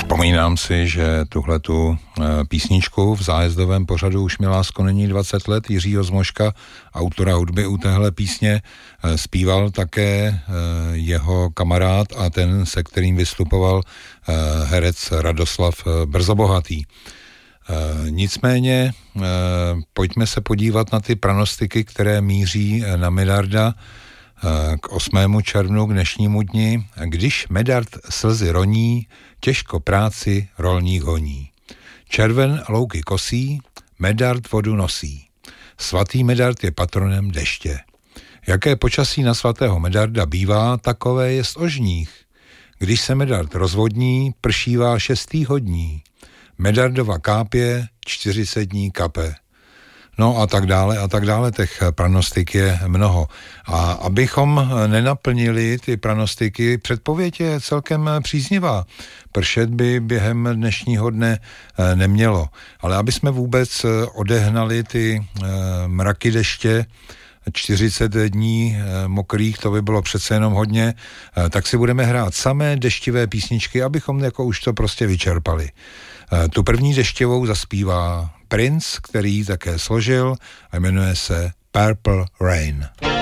Vzpomínám si, že tuhletu písničku v zájezdovém pořadu Už mi lásko není 20 let Jiřího Zmoška, autora hudby u téhle písně, zpíval také jeho kamarád a ten, se kterým vystupoval herec Radoslav Brzobohatý. Nicméně pojďme se podívat na ty pranostiky, které míří na Medarda k 8. červnu, k dnešnímu dni. Když Medard slzy roní, těžko práci rolník honí. Červen louky kosí, Medard vodu nosí. Svatý Medard je patronem deště. Jaké počasí na svatého Medarda bývá, takové jest ožních. Když se Medard rozvodní, pršívá 6. hodní. Medardova kápě 40 dní kape. No a tak dále, těch pranostik je mnoho. A abychom nenaplnili ty pranostiky, předpověď je celkem příznivá. Pršet by během dnešního dne nemělo. Ale aby jsme vůbec odehnali ty mraky deště, 40 dní mokrých, to by bylo přece jenom hodně, tak si budeme hrát samé deštivé písničky, abychom jako už to prostě vyčerpali. Tu první dešťovou zaspívá Prince, který ji také složil a jmenuje se Purple Rain.